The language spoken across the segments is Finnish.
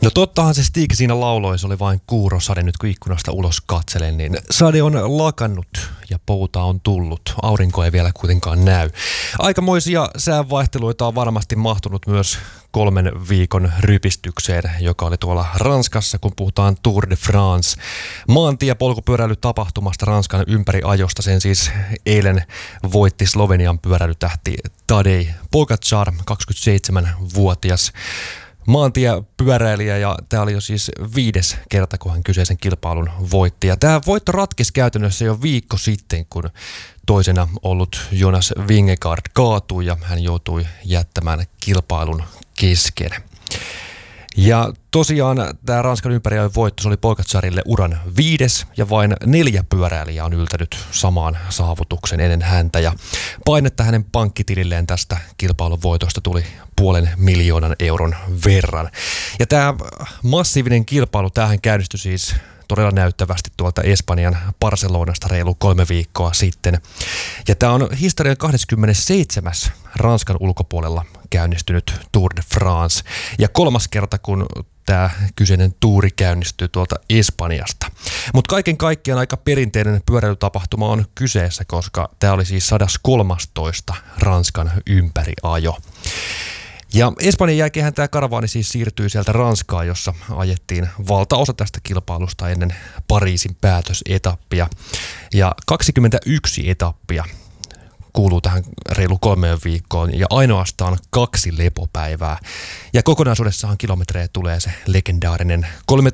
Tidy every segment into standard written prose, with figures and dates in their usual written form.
No tottahan se Stig siinä lauloi, se oli vain kuurosade nyt kun ikkunasta ulos katselen, niin sade on lakannut ja pouta on tullut. Aurinko ei vielä kuitenkaan näy. Aikamoisia säänvaihteluita on varmasti mahtunut myös 3 viikon rypistykseen, joka oli tuolla Ranskassa, kun puhutaan Tour de France. Maantiepolkupyöräilytapahtumasta Ranskan ympäriajosta. Sen siis eilen voitti Slovenian pyöräilytähti Tadej Pogačar, 27-vuotias maantiepyöräilijä, ja tämä oli jo siis 5. kerta, kun hän kyseisen kilpailun voitti. Ja tämä voitto ratkesi käytännössä jo viikko sitten, kun toisena ollut Jonas Vingegaard kaatui ja hän joutui jättämään kilpailun kesken. Ja tosiaan tämä Ranskan ympäriajon voitto, se oli Pogačarille uran 5. ja vain 4 pyöräilijää on yltänyt samaan saavutuksen ennen häntä. Ja painetta hänen pankkitililleen tästä kilpailun voitosta tuli 500 000 euron verran. Ja tämä massiivinen kilpailu, tämähän käynnistyi siis todella näyttävästi tuolta Espanjan Barcelonasta reilu 3 viikkoa sitten. Ja tämä on historian 27. Ranskan ulkopuolella käynnistynyt Tour de France. Ja 3. kerta, kun tämä kyseinen tuuri käynnistyy tuolta Espanjasta. Mutta kaiken kaikkiaan aika perinteinen pyöräilytapahtuma on kyseessä, koska tämä oli siis 113. Ranskan ympäriajo. Ja Espanjan jälkeen tämä karavaani siis siirtyi sieltä Ranskaan, jossa ajettiin valtaosa tästä kilpailusta ennen Pariisin päätösetappia. Ja 21 etappia kuuluu tähän reilu 3 viikkoon ja ainoastaan 2 lepopäivää. Ja kokonaisuudessahan kilometrejä tulee se legendaarinen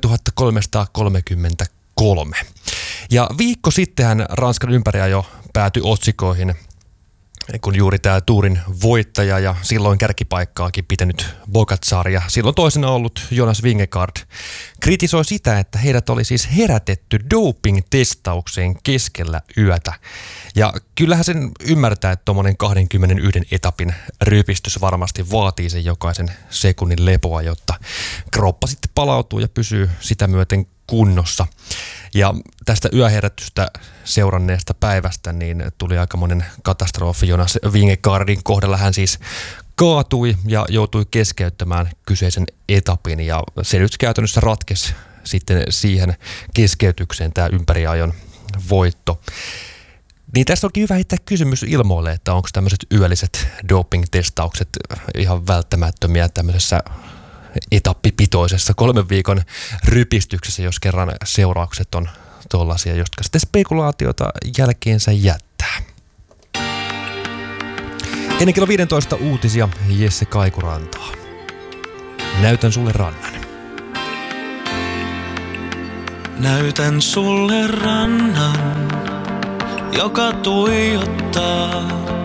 3333. Ja viikko sittenhän Ranskan ympäriajo päätyi otsikoihin, kun juuri tämä Tourin voittaja ja silloin kärkipaikkaakin pitänyt Pogačar ja silloin toisena ollut Jonas Vingegaard kritisoi sitä, että heidät oli siis herätetty doping-testaukseen keskellä yötä. Ja kyllähän sen ymmärtää, että tuommoinen 21 etapin rypistys varmasti vaatii sen jokaisen sekunnin lepoa, jotta kroppa sitten palautuu ja pysyy sitä myöten kunnossa. Ja tästä yöherätystä seuranneesta päivästä niin tuli aikamoinen katastrofi Jonas Vingegaardin kohdalla. Hän siis kaatui ja joutui keskeyttämään kyseisen etapin ja se nyt käytännössä ratkesi sitten siihen keskeytykseen tämä ympäriajon voitto. Niin tässä onkin hyvä heittää kysymys ilmoille, että onko tämmöiset yölliset doping-testaukset ihan välttämättömiä tämmöisessä etappipitoisessa 3 viikon rypistyksessä, jos kerran seuraukset on tuollaisia, jotka sitten spekulaatiota jälkeensä jättää. Ennen kello 15 uutisia Jesse Kaikurantaa. Näytän sulle rannan. Näytän sulle rannan, joka tuijottaa